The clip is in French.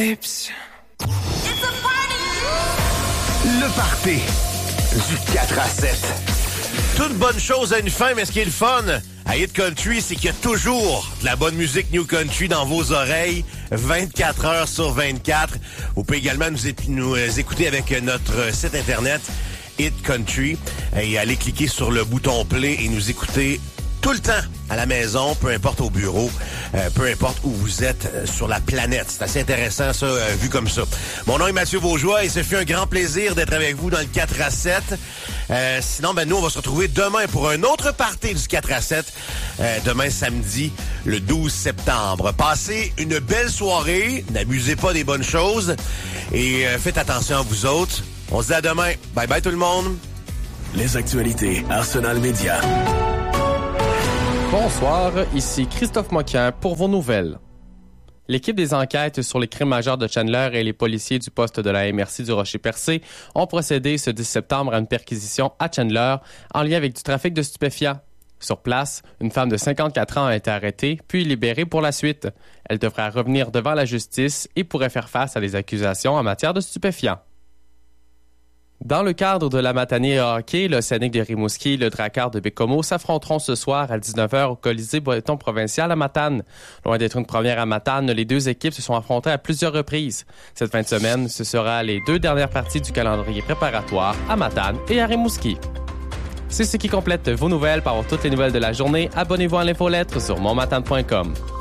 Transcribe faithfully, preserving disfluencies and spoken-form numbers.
It's a party! Le party du quatre à sept. Toute bonne chose a une fin, mais ce qui est le fun à Hit Country, c'est qu'il y a toujours de la bonne musique New Country dans vos oreilles, vingt-quatre heures sur vingt-quatre. Vous pouvez également nous, é- nous écouter avec notre site internet Hit Country et aller cliquer sur le bouton play et nous écouter tout le temps à la maison, peu importe au bureau, euh, peu importe où vous êtes euh, sur la planète. C'est assez intéressant, ça, euh, vu comme ça. Mon nom est Mathieu Beaujois et ce fut un grand plaisir d'être avec vous dans le quatre à sept. Euh, sinon, ben nous, on va se retrouver demain pour un autre party du quatre à sept. Euh, demain, samedi, le douze septembre. Passez une belle soirée, n'abusez pas des bonnes choses et euh, faites attention à vous autres. On se dit à demain. Bye bye tout le monde. Les actualités Arsenal Média. Bonsoir, ici Christophe Moquin pour vos nouvelles. L'équipe des enquêtes sur les crimes majeurs de Chandler et les policiers du poste de la M R C du Rocher-Percé ont procédé ce dix septembre à une perquisition à Chandler en lien avec du trafic de stupéfiants. Sur place, une femme de cinquante-quatre ans a été arrêtée puis libérée pour la suite. Elle devra revenir devant la justice et pourrait faire face à des accusations en matière de stupéfiants. Dans le cadre de la matinée hockey, l'Océanique de Rimouski et le Drakkar de Bécomo s'affronteront ce soir à dix-neuf heures au Colisée Breton Provincial à Matane. Loin d'être une première à Matane, les deux équipes se sont affrontées à plusieurs reprises. Cette fin de semaine, ce sera les deux dernières parties du calendrier préparatoire à Matane et à Rimouski. C'est ce qui complète vos nouvelles. Pour avoir toutes les nouvelles de la journée, abonnez-vous à l'infolettre sur mon matane point com.